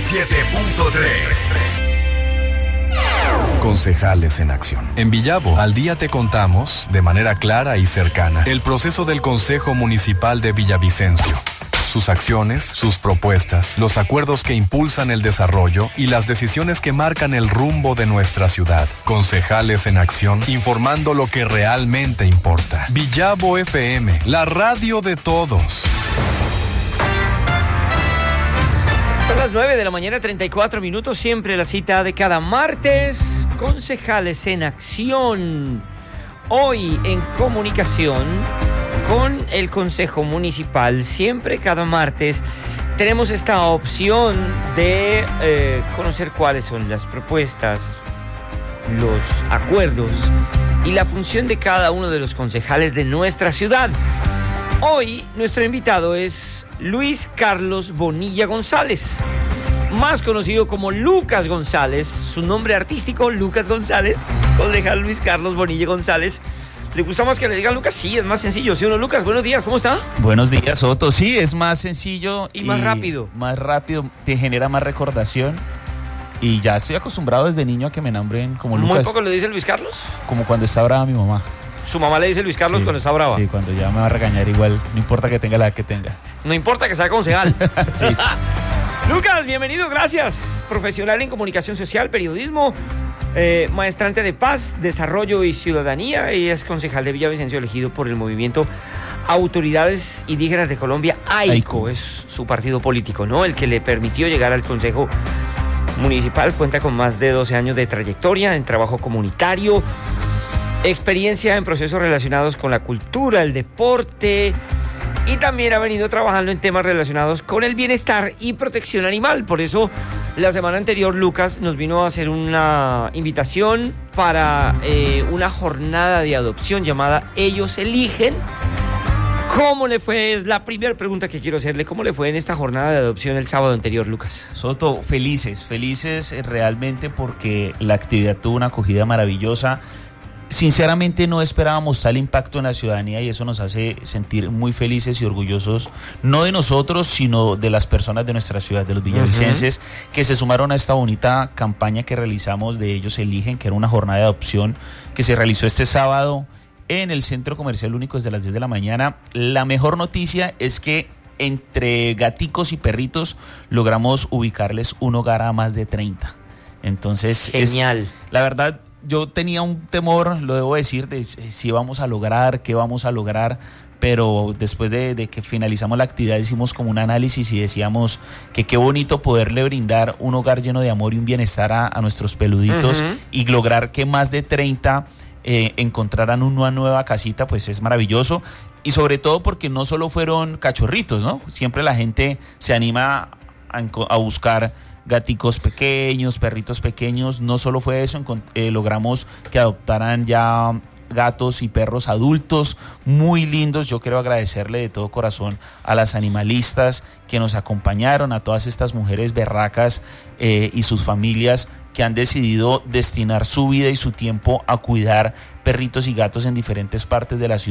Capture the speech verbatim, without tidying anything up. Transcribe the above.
siete punto tres. Concejales en acción. En Villavo, al día te contamos, de manera clara y cercana, el proceso del Consejo Municipal de Villavicencio. Sus acciones, sus propuestas, los acuerdos que impulsan el desarrollo y las decisiones que marcan el rumbo de nuestra ciudad. Concejales en acción, informando lo que realmente importa. Villavo F M, la radio de todos. Son las nueve de la mañana, treinta y cuatro minutos, siempre la cita de cada martes. Concejales en acción. Hoy en comunicación con el Consejo Municipal, siempre cada martes, tenemos esta opción de eh, conocer cuáles son las propuestas, los acuerdos y la función de cada uno de los concejales de nuestra ciudad. Hoy nuestro invitado es Luis Carlos Bonilla González, más conocido como Lucas González, su nombre artístico, Lucas González, concejal Luis Carlos Bonilla González. ¿Le gusta más que le digan Lucas? Sí, es más sencillo, ¿sí o no, Lucas? Buenos días, ¿cómo está? Buenos días, Otto. Sí, es más sencillo. Y, y más rápido. Más rápido, te genera más recordación. Y ya estoy acostumbrado desde niño a que me nombren como Lucas. ¿Muy poco le dice Luis Carlos? Como cuando está brava mi mamá. ¿Su mamá le dice Luis Carlos sí, cuando está brava? Sí, cuando ya me va a regañar igual, no importa que tenga la edad que tenga. No importa que sea concejal. Sí. Lucas, bienvenido, gracias. Profesional en comunicación social, periodismo, eh, maestrante de paz, desarrollo y ciudadanía, y es concejal de Villavicencio elegido por el movimiento Autoridades Indígenas de Colombia, A I C O, es su partido político, ¿no? El que le permitió llegar al Consejo Municipal. Cuenta con más de doce años de trayectoria en trabajo comunitario, experiencia en procesos relacionados con la cultura, el deporte, y también ha venido trabajando en temas relacionados con el bienestar y protección animal. Por eso, la semana anterior, Lucas nos vino a hacer una invitación para eh, una jornada de adopción llamada Ellos Eligen. ¿Cómo le fue? Es la primera pregunta que quiero hacerle. ¿Cómo le fue en esta jornada de adopción el sábado anterior, Lucas? Soto, felices, felices realmente porque la actividad tuvo una acogida maravillosa. Sinceramente no esperábamos tal impacto en la ciudadanía y eso nos hace sentir muy felices y orgullosos, no de nosotros, sino de las personas de nuestra ciudad, de los villavicenses, uh-huh. que se sumaron a esta bonita campaña que realizamos de Ellos Eligen, que era una jornada de adopción que se realizó este sábado en el Centro Comercial Único desde las diez de la mañana. La mejor noticia es que entre gaticos y perritos logramos ubicarles un hogar a más de treinta. Entonces, genial. Es, la verdad, yo tenía un temor, lo debo decir, de si vamos a lograr, qué vamos a lograr, pero después de, de que finalizamos la actividad hicimos como un análisis y decíamos que qué bonito poderle brindar un hogar lleno de amor y un bienestar a, a nuestros peluditos, uh-huh. y lograr que más de treinta eh, encontraran una nueva casita, pues es maravilloso. Y sobre todo porque no solo fueron cachorritos, ¿no? Siempre la gente se anima a, a buscar gaticos pequeños, perritos pequeños. No solo fue eso, eh, logramos que adoptaran ya gatos y perros adultos muy lindos. Yo quiero agradecerle de todo corazón a las animalistas que nos acompañaron, a todas estas mujeres berracas eh, y sus familias que han decidido destinar su vida y su tiempo a cuidar perritos y gatos en diferentes partes de la ciudad.